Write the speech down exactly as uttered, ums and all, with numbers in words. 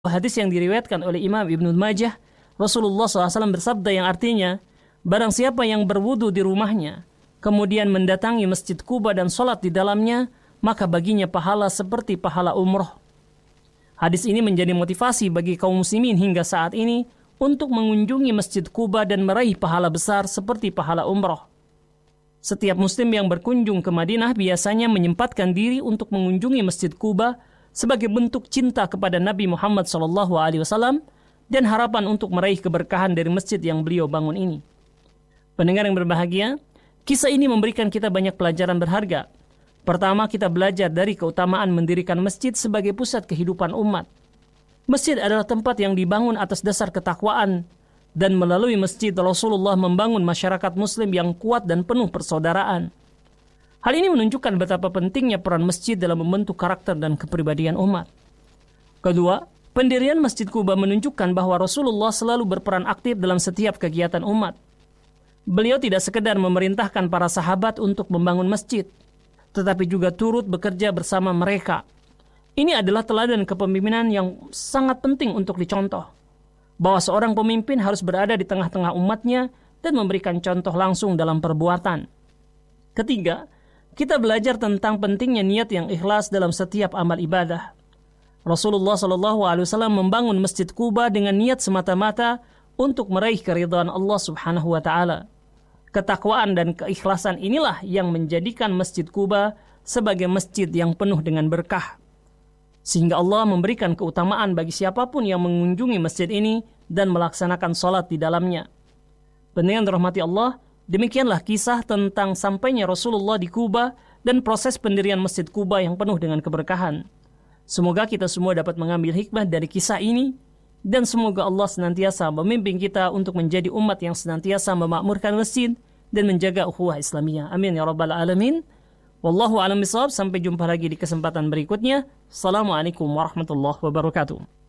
Hadis yang diriwayatkan oleh Imam Ibnu Majah, Rasulullah shallallahu alaihi wasallam bersabda yang artinya, barang siapa yang berwudu di rumahnya, kemudian mendatangi Masjid Quba dan sholat di dalamnya, maka baginya pahala seperti pahala umroh. Hadis ini menjadi motivasi bagi kaum muslimin hingga saat ini untuk mengunjungi Masjid Quba dan meraih pahala besar seperti pahala umroh. Setiap muslim yang berkunjung ke Madinah biasanya menyempatkan diri untuk mengunjungi Masjid Quba sebagai bentuk cinta kepada Nabi Muhammad shallallahu alaihi wasallam dan harapan untuk meraih keberkahan dari masjid yang beliau bangun ini. Pendengar yang berbahagia, kisah ini memberikan kita banyak pelajaran berharga. Pertama, kita belajar dari keutamaan mendirikan masjid sebagai pusat kehidupan umat. Masjid adalah tempat yang dibangun atas dasar ketakwaan, dan melalui masjid Rasulullah membangun masyarakat muslim yang kuat dan penuh persaudaraan. Hal ini menunjukkan betapa pentingnya peran masjid dalam membentuk karakter dan kepribadian umat. Kedua, pendirian Masjid Quba menunjukkan bahwa Rasulullah selalu berperan aktif dalam setiap kegiatan umat. Beliau tidak sekedar memerintahkan para sahabat untuk membangun masjid, tetapi juga turut bekerja bersama mereka. Ini adalah teladan kepemimpinan yang sangat penting untuk dicontoh, bahwa seorang pemimpin harus berada di tengah-tengah umatnya dan memberikan contoh langsung dalam perbuatan. Ketiga, kita belajar tentang pentingnya niat yang ikhlas dalam setiap amal ibadah. Rasulullah shallallahu alaihi wasallam membangun Masjid Quba dengan niat semata-mata untuk meraih keridhaan Allah Subhanahu wa taala. Ketakwaan dan keikhlasan inilah yang menjadikan Masjid Quba sebagai masjid yang penuh dengan berkah, sehingga Allah memberikan keutamaan bagi siapapun yang mengunjungi masjid ini dan melaksanakan sholat di dalamnya. Pendengar dirahmati Allah, demikianlah kisah tentang sampainya Rasulullah di Quba dan proses pendirian Masjid Quba yang penuh dengan keberkahan. Semoga kita semua dapat mengambil hikmah dari kisah ini, dan semoga Allah senantiasa memimpin kita untuk menjadi umat yang senantiasa memakmurkan masjid dan menjaga ukhuwah Islamiyah. Amin ya rabbal alamin. Wallahu a'lam bishawab. Sampai jumpa lagi di kesempatan berikutnya. Assalamualaikum warahmatullahi wabarakatuh.